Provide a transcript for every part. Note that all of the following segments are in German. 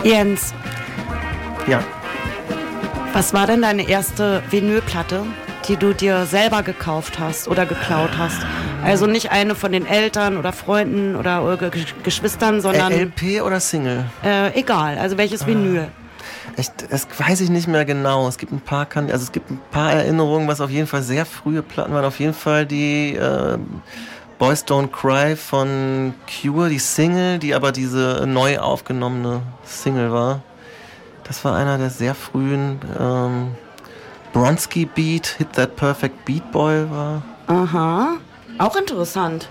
Jens. Ja. Was war denn deine erste Vinylplatte, die du dir selber gekauft hast oder geklaut hast? Also nicht eine von den Eltern oder Freunden oder Geschwistern, sondern... LP oder Single? Egal, also welches Vinyl? Das weiß ich nicht mehr genau. Es gibt ein paar Erinnerungen, was auf jeden Fall sehr frühe Platten waren. Auf jeden Fall die Boys Don't Cry von Cure, die Single, die aber diese neu aufgenommene Single war. Das war einer der sehr frühen Bronski Beat, Hit That Perfect Beat Boy war. Aha, auch interessant.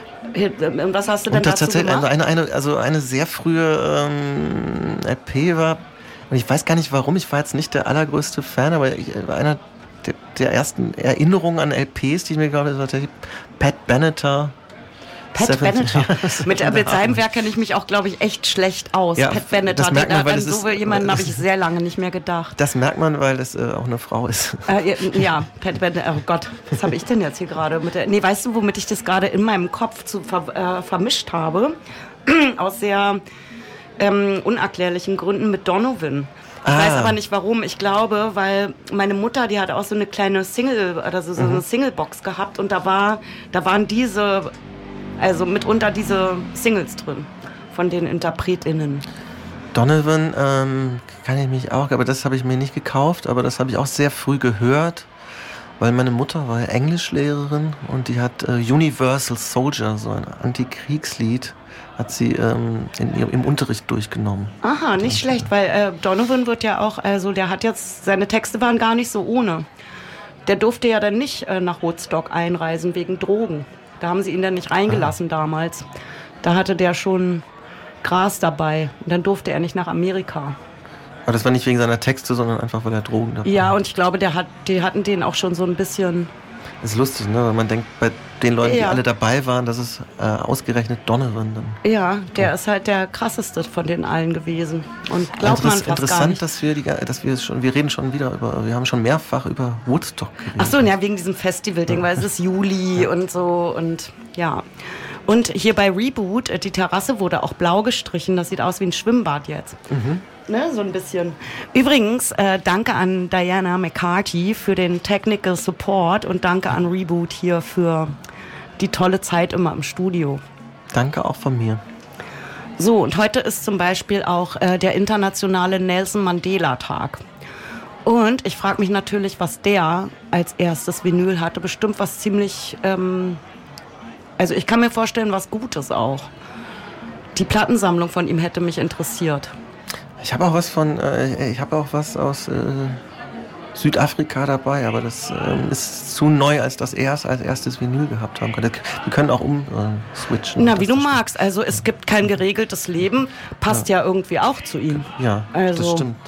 Was hast du denn dazu gemacht? Eine sehr frühe LP war, und ich weiß gar nicht warum, ich war jetzt nicht der allergrößte Fan, aber einer der ersten Erinnerungen an LPs, die ich mir glaube, das war der Pat Benatar. Pat Benatar. Mit seinem Werk kenne ich mich auch, glaube ich, echt schlecht aus. Ja, Pat Benatar, an so jemanden habe ich sehr lange nicht mehr gedacht. Das merkt man, weil es auch eine Frau ist. Ja, Pat Benatar, oh Gott, was habe ich denn jetzt hier gerade? Weißt du, womit ich das gerade in meinem Kopf vermischt habe? Aus sehr unerklärlichen Gründen mit Donovan. Ich weiß aber nicht warum. Ich glaube, weil meine Mutter, die hat auch so eine kleine Single, oder so eine Singlebox gehabt und da waren diese, also mitunter diese Singles drin von den InterpretInnen. Donovan kann ich mich auch, aber das habe ich mir nicht gekauft, aber das habe ich auch sehr früh gehört, weil meine Mutter war Englischlehrerin und die hat Universal Soldier, so ein Antikriegslied, hat sie im Unterricht durchgenommen. Aha, nicht schlecht, weil Donovan wird ja auch, also der hat jetzt, seine Texte waren gar nicht so ohne. Der durfte ja dann nicht nach Woodstock einreisen wegen Drogen. Da haben sie ihn dann nicht reingelassen damals. Da hatte der schon Gras dabei und dann durfte er nicht nach Amerika. Aber das war nicht wegen seiner Texte, sondern einfach, weil er Drogen dabei hatte. Ja, und ich glaube, die hatten den auch schon so ein bisschen... Das ist lustig, ne? Weil man denkt, bei den Leuten, die alle dabei waren, das ist ausgerechnet Donovan dann. Ja, der ist halt der krasseste von den allen gewesen. Und glaubt man fast gar nicht. Interessant, wir haben schon mehrfach über Woodstock geredet. Ach so, ja, wegen diesem Festival-Ding, weil es ist Juli und so und ja. Und hier bei Reboot, die Terrasse wurde auch blau gestrichen, das sieht aus wie ein Schwimmbad jetzt. Mhm. Ne, so ein bisschen. Übrigens, danke an Diana McCarthy für den Technical Support und danke an Reboot hier für die tolle Zeit immer im Studio. Danke auch von mir. So, und heute ist zum Beispiel auch der internationale Nelson Mandela Tag. Und ich frage mich natürlich, was der als erstes Vinyl hatte. Bestimmt was ziemlich, also ich kann mir vorstellen, was Gutes auch. Die Plattensammlung von ihm hätte mich interessiert. Ich habe auch was aus Südafrika dabei, aber das ist zu neu, als dass er es als erstes Vinyl gehabt haben könnte. Wir können auch switchen. Na, wie du magst. Also es gibt kein geregeltes Leben, passt ja irgendwie auch zu ihm. Ja, also. Das stimmt.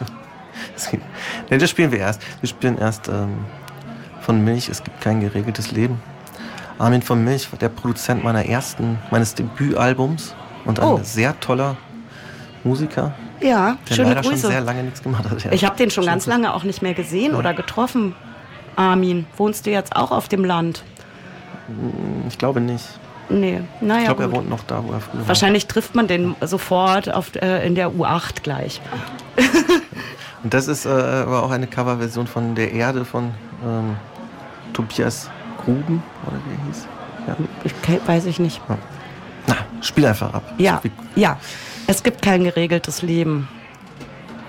Das spielen wir erst. Wir spielen erst von Milch, es gibt kein geregeltes Leben. Armin von Milch war der Produzent meines Debütalbums und ein sehr toller Musiker. Ja, der schöne leider Grüße. Schon sehr lange nichts gemacht hat. Ja. Ich habe den schon ganz lange auch nicht mehr gesehen oder getroffen. Armin, wohnst du jetzt auch auf dem Land? Ich glaube nicht. Nee, naja. Ich glaube, er wohnt noch da, wo er früher war. Wahrscheinlich trifft man den sofort in der U8 gleich. Und das ist aber auch eine Coverversion von Der Erde von Tobias Gruben, oder wie er hieß. Ja. Weiß ich nicht. Na, spiel einfach ab. Ja. Es gibt kein geregeltes Leben.